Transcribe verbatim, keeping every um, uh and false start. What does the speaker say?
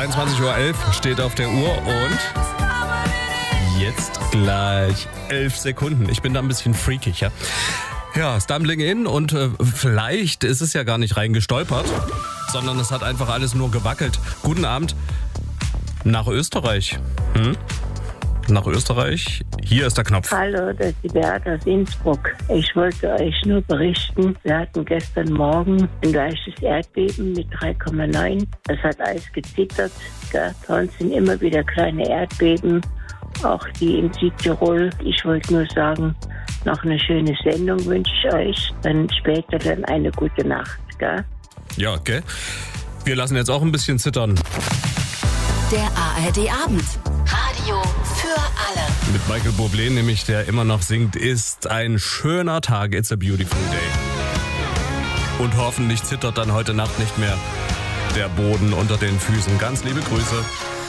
zweiundzwanzig Uhr elf steht auf der Uhr und jetzt gleich elf Sekunden. Ich bin da ein bisschen freakig, ja. Ja, Stumbling in und äh, vielleicht ist es ja gar nicht reingestolpert, sondern es hat einfach alles nur gewackelt. Guten Abend nach Österreich. Hm? Nach Österreich. Hier ist der Knopf. Hallo, das ist die Beate aus Innsbruck. Ich wollte euch nur berichten, wir hatten gestern Morgen ein leichtes Erdbeben mit drei Komma neun. Es hat alles gezittert. Gell? Bei uns sind immer wieder kleine Erdbeben, auch die in Südtirol. Ich wollte nur sagen, noch eine schöne Sendung wünsche ich euch. Dann später dann eine gute Nacht. Gell? Ja, okay. Wir lassen jetzt auch ein bisschen zittern. Der A R D-Abend. Radio für alle. Mit Michael Bublé, nämlich der immer noch singt, ist ein schöner Tag. It's a beautiful day. Und hoffentlich zittert dann heute Nacht nicht mehr der Boden unter den Füßen. Ganz liebe Grüße.